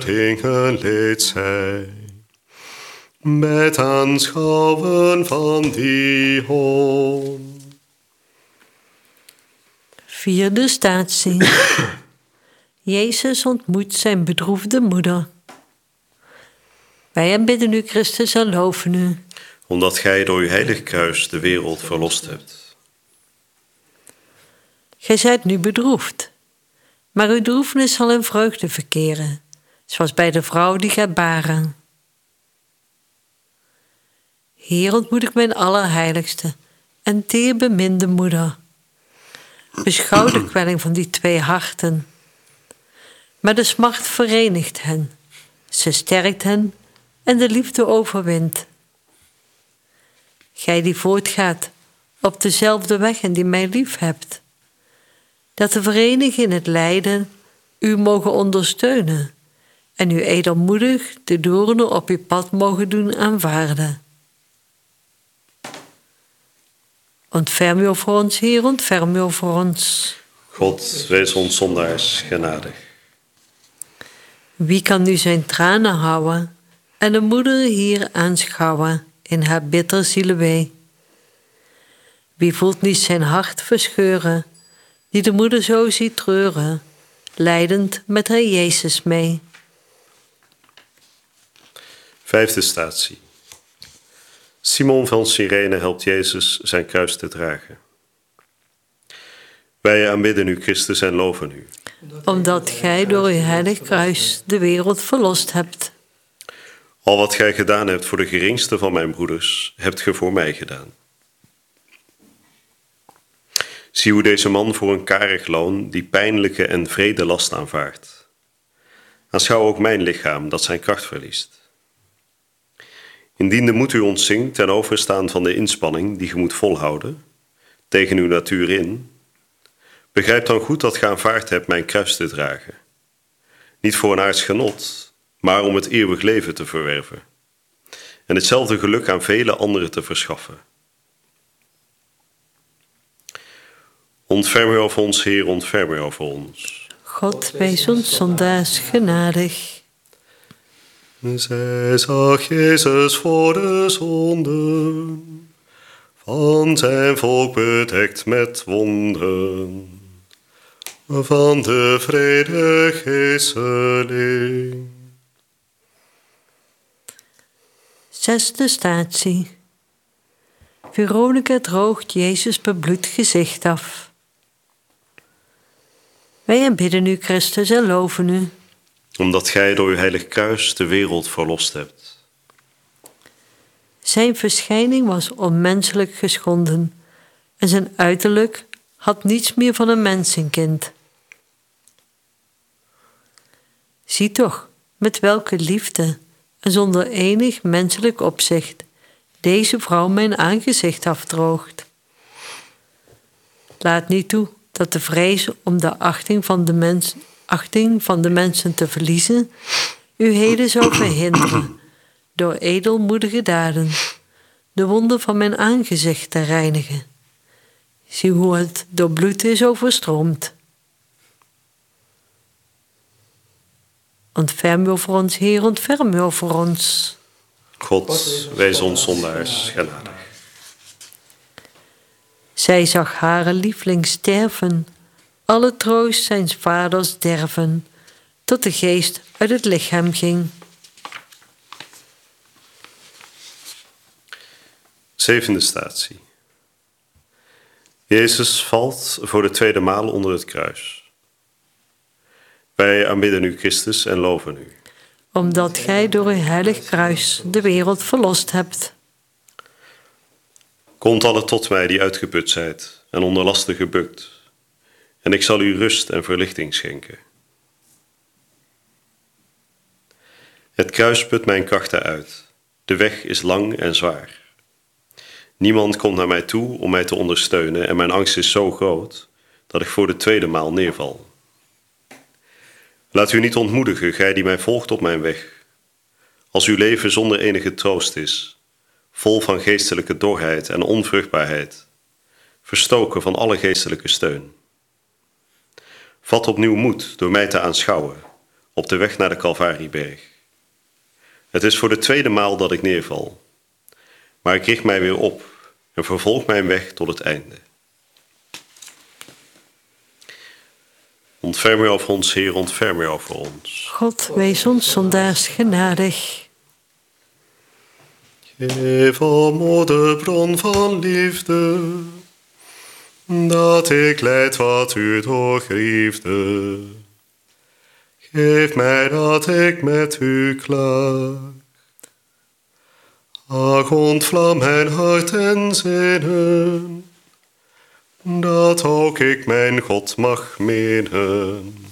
dingen leed zij, met aanschouwen van die hoon. Vierde statie. Jezus ontmoet zijn bedroefde moeder. Wij aanbidden u, Christus, en loven u. Omdat gij door uw heilig kruis de wereld verlost hebt. Gij zijt nu bedroefd, maar uw droefenis zal in vreugde verkeren, zoals bij de vrouw die gaat baren. Hier ontmoet ik mijn allerheiligste en teerbeminde moeder. Beschouw de kwelling van die twee harten. Maar de smart verenigt hen, ze sterkt hen en de liefde overwint. Gij die voortgaat op dezelfde weg en die mij lief hebt, dat de vereniging in het lijden u mogen ondersteunen en u edelmoedig de doornen op uw pad mogen doen aanvaarden. Ontferm u over ons, Heer, ontferm u over ons. God, wees ons zondaars genadig. Wie kan nu zijn tranen houden en de moeder hier aanschouwen in haar bitter zielewee? Wie voelt niet zijn hart verscheuren, die de moeder zo ziet treuren, lijdend met haar Jezus mee? Vijfde statie. Simon van Cyrene helpt Jezus zijn kruis te dragen. Wij aanbidden u, Christus, en loven u. Omdat gij door uw heilig kruis de wereld verlost hebt. Al wat gij gedaan hebt voor de geringste van mijn broeders, hebt ge voor mij gedaan. Zie hoe deze man voor een karig loon die pijnlijke en wrede last aanvaardt. Aanschouw ook mijn lichaam dat zijn kracht verliest. Indien de moed u ontzinkt ten overstaan van de inspanning die ge moet volhouden, tegen uw natuur in, begrijp dan goed dat ge aanvaard hebt mijn kruis te dragen. Niet voor een aards genot, maar om het eeuwig leven te verwerven. En hetzelfde geluk aan vele anderen te verschaffen. Ontferm u over ons, Heer, ontferm u over ons. God, wees ons zondaars genadig. Zij zag Jezus voor de zonden van zijn volk bedekt met wonden, van de vrede geesteling. Zesde statie. Veronica droogt Jezus bebloed gezicht af. Wij aanbidden u, Christus, en loven u. Omdat gij door uw heilig kruis de wereld verlost hebt. Zijn verschijning was onmenselijk geschonden en zijn uiterlijk had niets meer van een mensenkind. Zie toch met welke liefde en zonder enig menselijk opzicht deze vrouw mijn aangezicht afdroogt. Laat niet toe dat de vrees om de achting van de mensen te verliezen u heden zou verhinderen door edelmoedige daden de wonden van mijn aangezicht te reinigen. Zie hoe het door bloed is overstroomd. Ontferm u over ons, Heer, ontferm u over ons. God, wees ons zondaars genadig. Zij zag haar lieveling sterven, alle troost zijns vaders derven, tot de geest uit het lichaam ging. Zevende statie. Jezus valt voor de tweede maal onder het kruis. Wij aanbidden u, Christus, en loven u. Omdat gij door uw heilig kruis de wereld verlost hebt. Komt alle tot mij die uitgeput zijt en onder lasten gebukt, en ik zal u rust en verlichting schenken. Het kruis put mijn krachten uit, de weg is lang en zwaar. Niemand komt naar mij toe om mij te ondersteunen en mijn angst is zo groot dat ik voor de tweede maal neerval. Laat u niet ontmoedigen, gij die mij volgt op mijn weg. Als uw leven zonder enige troost is, vol van geestelijke dorheid en onvruchtbaarheid, verstoken van alle geestelijke steun. Vat opnieuw moed door mij te aanschouwen, op de weg naar de Calvarieberg. Het is voor de tweede maal dat ik neerval. Maar ik richt mij weer op en vervolg mijn weg tot het einde. Ontferm u over ons, Heer, ontferm u over ons. God, wees ons zondaars genadig. Geef om o de bron van liefde, dat ik lijd wat u doorgriefde. Geef mij dat ik met u klaag. Ach, ontvlam mijn hart en zinnen, dat ook ik mijn God mag menen.